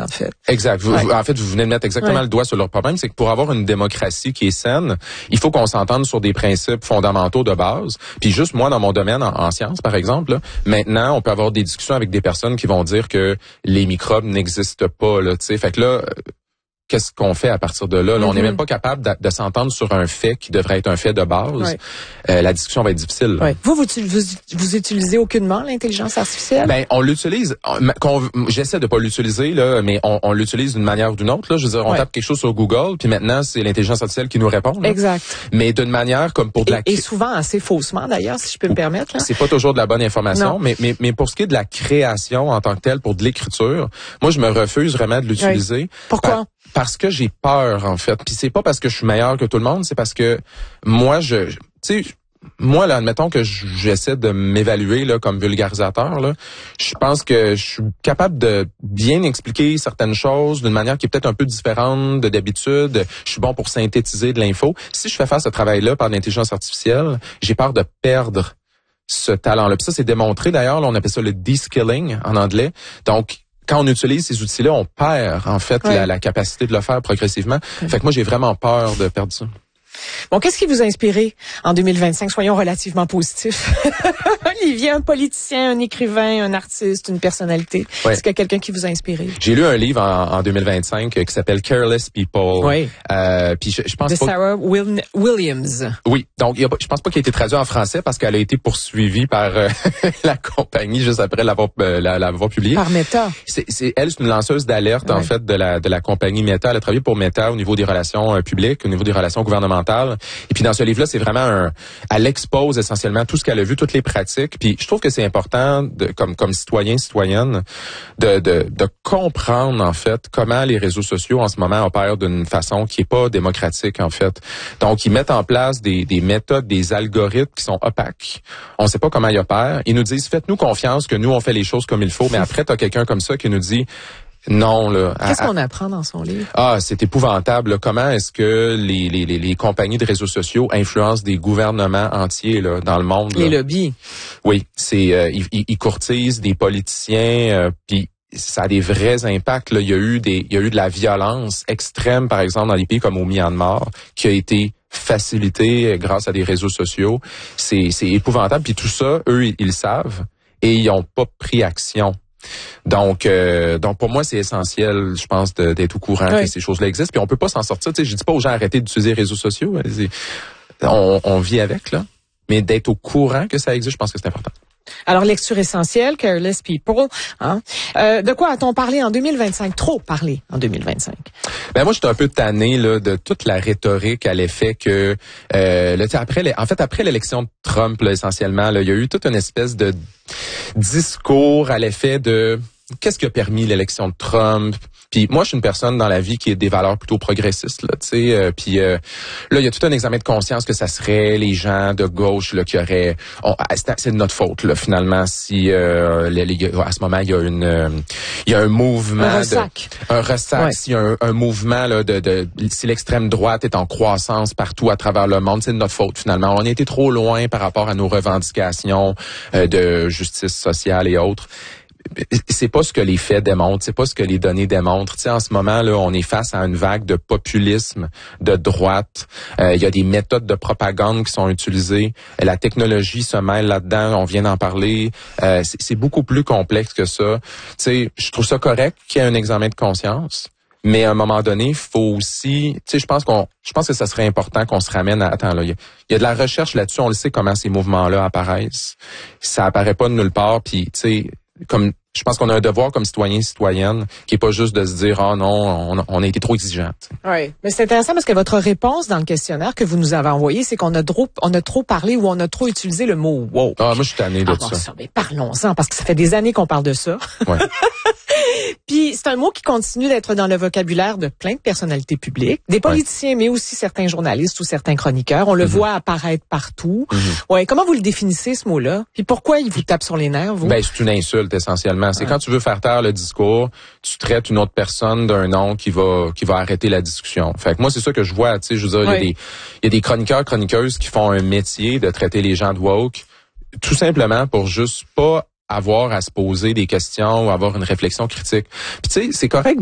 en fait. Exact. En fait, vous venez de mettre exactement le doigt sur leur problème, c'est que pour avoir une démocratie qui est saine, il faut qu'on s'entende sur des principes fondamentaux de base. Puis juste moi, dans mon domaine, en sciences, par exemple, là, maintenant, on peut avoir des discussions avec des personnes qui vont dire que les microbes n'existent pas, là, tu sais. Fait que là, qu'est-ce qu'on fait à partir de là? Là, on n'est même pas capable de s'entendre sur un fait qui devrait être un fait de base. La discussion va être difficile. Vous utilisez aucunement l'intelligence artificielle? Ben, on l'utilise. J'essaie de pas l'utiliser, là, mais on l'utilise d'une manière ou d'une autre, là. Je veux dire, on tape quelque chose sur Google, puis maintenant, c'est l'intelligence artificielle qui nous répond, là. Exact. Mais d'une manière comme pour de la... Et souvent assez faussement, d'ailleurs, si je peux me permettre, là. C'est pas toujours de la bonne information, mais pour ce qui est de la création en tant que telle, pour de l'écriture, moi, je me refuse vraiment de l'utiliser. Pourquoi? Parce que j'ai peur, en fait. Puis c'est pas parce que je suis meilleur que tout le monde, c'est parce que moi, moi, là, admettons que j'essaie de m'évaluer là comme vulgarisateur, là, je pense que je suis capable de bien expliquer certaines choses d'une manière qui est peut-être un peu différente de d'habitude. Je suis bon pour synthétiser de l'info. Si je fais faire ce travail-là par l'intelligence artificielle, j'ai peur de perdre ce talent-là. Puis ça, c'est démontré d'ailleurs. Là, on appelle ça le de-skilling en anglais. Donc, quand on utilise ces outils-là, on perd en fait la capacité de le faire progressivement. Fait que moi, j'ai vraiment peur de perdre ça. Bon, qu'est-ce qui vous a inspiré en 2025? Soyons relativement positifs. Olivier, un politicien, un écrivain, un artiste, une personnalité. Est-ce qu'il y a quelqu'un qui vous a inspiré? J'ai lu un livre en 2025 qui s'appelle Careless People. Puis je pense de Sarah Williams. Oui, donc je pense pas qu'il a été traduit en français parce qu'elle a été poursuivie par la compagnie juste après l'avoir publié. Par Meta. C'est une lanceuse d'alerte en fait de la compagnie Meta. Elle a travaillé pour Meta au niveau des relations publiques, au niveau des relations gouvernementales. Et puis dans ce livre-là, c'est vraiment elle expose essentiellement tout ce qu'elle a vu, toutes les pratiques. Puis je trouve que c'est important, comme citoyenne, de comprendre en fait comment les réseaux sociaux en ce moment opèrent d'une façon qui est pas démocratique en fait. Donc ils mettent en place des méthodes, des algorithmes qui sont opaques. On sait pas comment ils opèrent. Ils nous disent faites-nous confiance que nous on fait les choses comme il faut. Mais après t'as quelqu'un comme ça qui nous dit non, là. Qu'est-ce qu'on apprend dans son livre? C'est épouvantable, là. Comment est-ce que les compagnies de réseaux sociaux influencent des gouvernements entiers, là, dans le monde, les là. lobbies. Oui, ils courtisent des politiciens, puis ça a des vrais impacts, là. Il y a eu de la violence extrême, par exemple, dans des pays comme au Myanmar, qui a été facilitée grâce à des réseaux sociaux. C'est épouvantable, puis tout ça, eux, ils le savent, et ils n'ont pas pris action. Donc pour moi c'est essentiel, je pense, d'être au courant que ces choses-là existent. Puis on peut pas s'en sortir. Tu sais, je dis pas aux gens arrêtez d'utiliser les réseaux sociaux. On vit avec là, mais d'être au courant que ça existe, je pense que c'est important. Alors, lecture essentielle, Careless People. De quoi a-t-on parlé en 2025? Trop parlé en 2025. Ben moi, j'étais un peu tanné là de toute la rhétorique à l'effet que après l'élection de Trump, là, essentiellement, là, il y a eu toute une espèce de discours à l'effet de qu'est-ce qui a permis l'élection de Trump. Puis moi, je suis une personne dans la vie qui a des valeurs plutôt progressistes, là, tu sais. Puis là, il y a tout un examen de conscience que ça serait les gens de gauche là qui auraient. C'est de notre faute là, finalement, si à ce moment il y a un mouvement, un ressac, s'il y a un mouvement là si l'extrême droite est en croissance partout à travers le monde, c'est de notre faute finalement. On a été trop loin par rapport à nos revendications de justice sociale et autres. C'est pas ce que les faits démontrent, c'est pas ce que les données démontrent. Tu sais, en ce moment là, on est face à une vague de populisme de droite. Il y a des méthodes de propagande qui sont utilisées. La technologie se mêle là-dedans. On vient d'en parler. C'est beaucoup plus complexe que ça. Tu sais, je trouve ça correct qu'il y ait un examen de conscience. Mais à un moment donné, il faut aussi, tu sais, je pense que ça serait important qu'on se ramène à, attends, là, il y a de la recherche là-dessus, on le sait comment ces mouvements-là apparaissent. Ça apparaît pas de nulle part, puis tu sais, comme je pense qu'on a un devoir comme citoyenne, qui est pas juste de se dire non, on a été trop exigeant. Oui, mais c'est intéressant parce que votre réponse dans le questionnaire que vous nous avez envoyé, c'est qu'on a trop parlé ou on a trop utilisé le mot woke. Moi je suis tanné de ça. Mais parlons-en parce que ça fait des années qu'on parle de ça. Ouais. Puis c'est un mot qui continue d'être dans le vocabulaire de plein de personnalités publiques, des politiciens, mais aussi certains journalistes ou certains chroniqueurs. On le voit apparaître partout. Ouais, comment vous le définissez ce mot-là? Puis pourquoi il vous tape sur les nerfs, vous? Ben c'est une insulte essentiellement. C'est quand tu veux faire taire le discours, tu traites une autre personne d'un nom qui va arrêter la discussion. Fait que moi c'est ça que je vois. Tu sais, je veux dire, il y a des chroniqueuses qui font un métier de traiter les gens de woke, tout simplement pour juste pas avoir à se poser des questions ou avoir une réflexion critique. Puis tu sais, c'est correct